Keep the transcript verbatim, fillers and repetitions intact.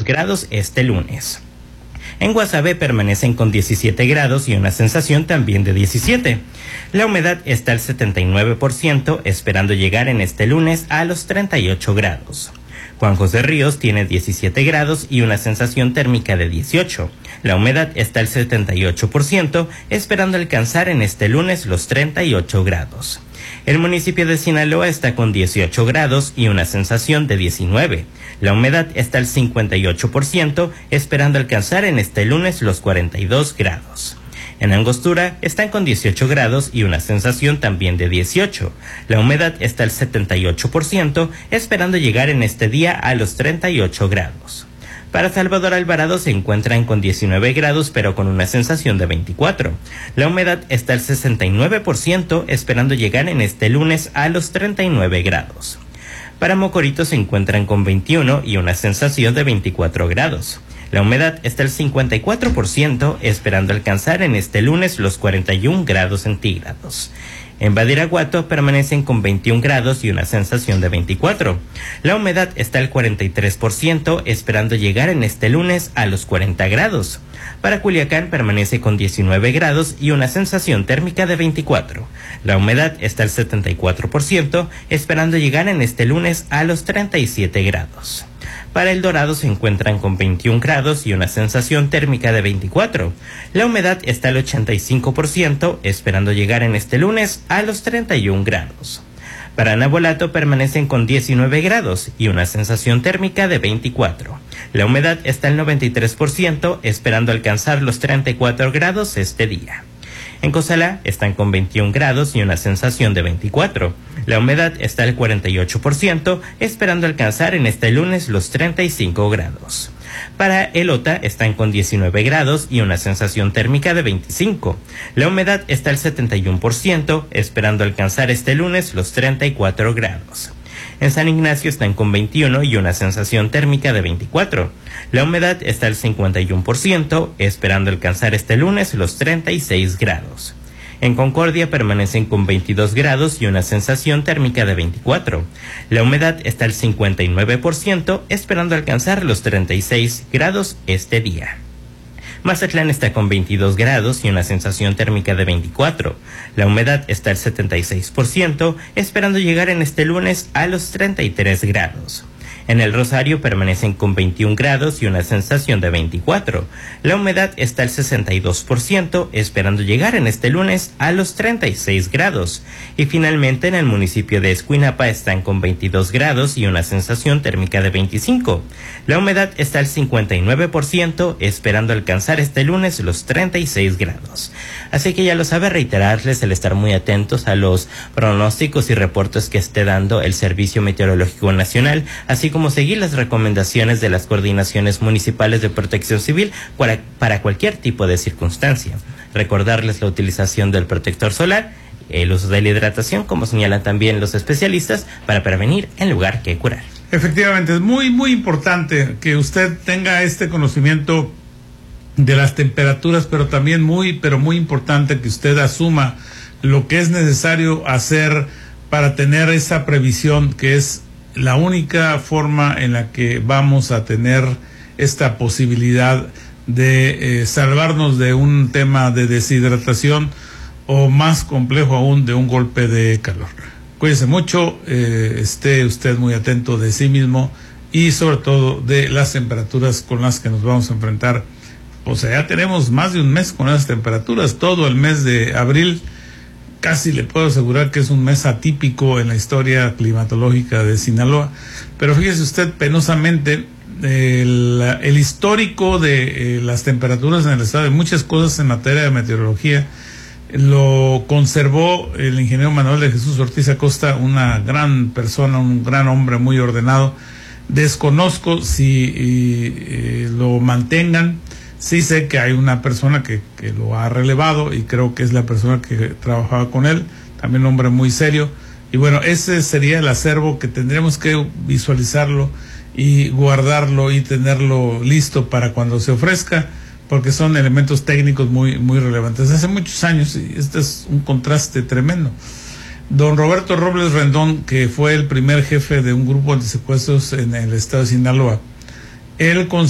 dos grados este lunes. En Guasave permanecen con diecisiete grados y una sensación también de diecisiete. La humedad está al setenta y nueve por ciento, esperando llegar en este lunes a los treinta y ocho grados. Juan José Ríos tiene diecisiete grados y una sensación térmica de dieciocho. La humedad está al setenta y ocho por ciento, esperando alcanzar en este lunes los treinta y ocho grados. El municipio de Sinaloa está con dieciocho grados y una sensación de diecinueve. La humedad está al cincuenta y ocho por ciento, esperando alcanzar en este lunes los cuarenta y dos grados. En Angostura están con dieciocho grados y una sensación también de dieciocho. La humedad está al setenta y ocho por ciento, esperando llegar en este día a los treinta y ocho grados. Para Salvador Alvarado se encuentran con diecinueve grados pero con una sensación de veinticuatro. La humedad está al sesenta y nueve por ciento, esperando llegar en este lunes a los treinta y nueve grados. Para Mocorito se encuentran con veintiuno y una sensación de veinticuatro grados. La humedad está al cincuenta y cuatro por ciento, esperando alcanzar en este lunes los cuarenta y un grados centígrados. En Badiraguato permanecen con veintiún grados y una sensación de veinticuatro. La humedad está al cuarenta y tres por ciento, esperando llegar en este lunes a los cuarenta grados. Para Culiacán permanece con diecinueve grados y una sensación térmica de veinticuatro. La humedad está al setenta y cuatro por ciento, esperando llegar en este lunes a los treinta y siete grados. Para El Dorado se encuentran con veintiún grados y una sensación térmica de veinticuatro. La humedad está al ochenta y cinco por ciento, esperando llegar en este lunes a los treinta y un grados. Para Nabolato permanecen con diecinueve grados y una sensación térmica de veinticuatro. La humedad está al noventa y tres por ciento, esperando alcanzar los treinta y cuatro grados este día. En Cozalá están con veintiún grados y una sensación de veinticuatro. La humedad está al cuarenta y ocho por ciento, esperando alcanzar en este lunes los treinta y cinco grados. Para Elota están con diecinueve grados y una sensación térmica de veinticinco. La humedad está al setenta y uno por ciento, esperando alcanzar este lunes los treinta y cuatro grados. En San Ignacio están con veintiuno y una sensación térmica de veinticuatro. La humedad está al cincuenta y uno por ciento, esperando alcanzar este lunes los treinta y seis grados. En Concordia permanecen con veintidós grados y una sensación térmica de veinticuatro. La humedad está al cincuenta y nueve por ciento, esperando alcanzar los treinta y seis grados este día. Mazatlán está con veintidós grados y una sensación térmica de veinticuatro. La humedad está al setenta y seis por ciento, esperando llegar en este lunes a los treinta y tres grados. En El Rosario permanecen con veintiún grados y una sensación de veinticuatro. La humedad está al sesenta y dos por ciento, esperando llegar en este lunes a los treinta y seis grados. Y finalmente en el municipio de Escuinapa están con veintidós grados y una sensación térmica de veinticinco. La humedad está al cincuenta y nueve por ciento, esperando alcanzar este lunes los treinta y seis grados. Así que ya lo sabe, reiterarles el estar muy atentos a los pronósticos y reportes que esté dando el Servicio Meteorológico Nacional, así como seguir las recomendaciones de las coordinaciones municipales de protección civil para, para cualquier tipo de circunstancia. Recordarles la utilización del protector solar, el uso de la hidratación, como señalan también los especialistas, para prevenir en lugar que curar. Efectivamente, es muy, muy importante que usted tenga este conocimiento de las temperaturas, pero también muy, pero muy importante que usted asuma lo que es necesario hacer para tener esa previsión, que es la única forma en la que vamos a tener esta posibilidad de eh, salvarnos de un tema de deshidratación o más complejo aún de un golpe de calor. Cuídese mucho, eh, esté usted muy atento de sí mismo y sobre todo de las temperaturas con las que nos vamos a enfrentar. O sea, ya tenemos más de un mes con esas temperaturas, todo el mes de abril. Casi le puedo asegurar que es un mes atípico en la historia climatológica de Sinaloa. Pero fíjese usted, penosamente, el, el histórico de eh, las temperaturas en el estado, de muchas cosas en materia de meteorología, lo conservó el ingeniero Manuel de Jesús Ortiz Acosta, una gran persona, un gran hombre muy ordenado. Desconozco si eh, lo mantengan. Sí sé que hay una persona que, que lo ha relevado y creo que es la persona que trabajaba con él, también un hombre muy serio. Y bueno, ese sería el acervo que tendremos que visualizarlo y guardarlo y tenerlo listo para cuando se ofrezca, porque son elementos técnicos muy, muy relevantes. Hace muchos años, y este es un contraste tremendo. Don Roberto Robles Rendón, que fue el primer jefe de un grupo antisecuestros en el estado de Sinaloa, él